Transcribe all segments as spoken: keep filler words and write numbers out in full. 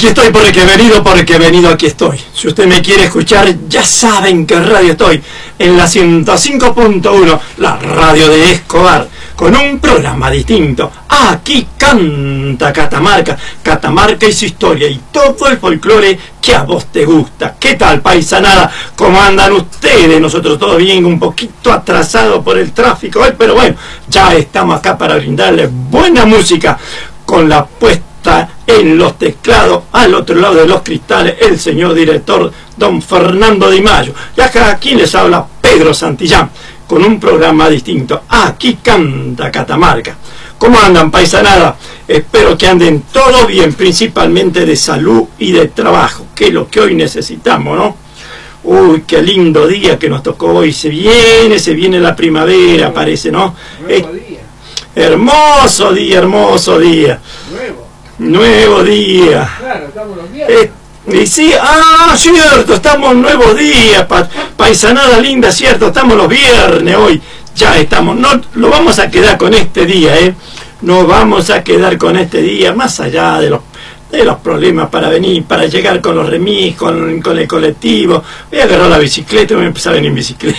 Aquí estoy porque he venido, porque he venido, aquí estoy. Si usted me quiere escuchar, ya saben qué radio estoy. En la ciento cinco punto uno, la radio de Escobar, con un programa distinto. Aquí canta Catamarca, Catamarca y su historia y todo el folclore que a vos te gusta. ¿Qué tal, paisanada? ¿Cómo andan ustedes? Nosotros todo bien, un poquito atrasado por el tráfico hoy, pero bueno, ya estamos acá para brindarles buena música con la puesta en los teclados, al otro lado de los cristales, el señor director don Fernando Di Mayo. Y acá aquí les habla Pedro Santillán, con un programa distinto. Aquí canta Catamarca. ¿Cómo andan, paisanada? Espero que anden todo bien, principalmente de salud y de trabajo, que es lo que hoy necesitamos, ¿no? Uy, qué lindo día que nos tocó hoy. Se viene, se viene la primavera, parece, ¿no? Nuevo día. Hermoso día, hermoso día. Nuevo. Nuevo día. Claro, estamos los viernes. Eh, y sí, ah, cierto, estamos nuevos días, pa, paisanada linda, cierto, estamos los viernes hoy. Ya estamos, no lo vamos a quedar con este día, ¿eh? No vamos a quedar con este día, más allá de los de los problemas para venir, para llegar con los remis, con, con el colectivo. Voy a agarrar la bicicleta y voy a empezar a venir en bicicleta.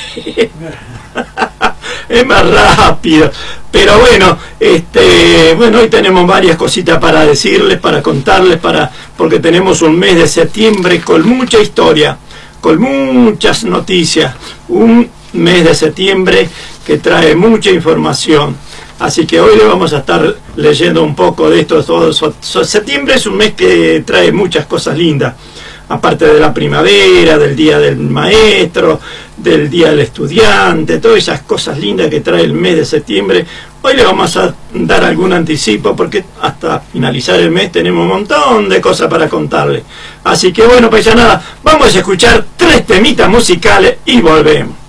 Es más rápido. Pero bueno, este, bueno, hoy tenemos varias cositas para decirles, para contarles, para, porque tenemos un mes de septiembre con mucha historia, con muchas noticias, un mes de septiembre que trae mucha información. Así que hoy le vamos a estar leyendo un poco de esto. Todo. Septiembre es un mes que trae muchas cosas lindas, aparte de la primavera, del Día del Maestro, del Día del Estudiante, todas esas cosas lindas que trae el mes de septiembre. Hoy le vamos a dar algún anticipo porque hasta finalizar el mes tenemos un montón de cosas para contarle. Así que bueno, paisanada, vamos a escuchar tres temitas musicales y volvemos.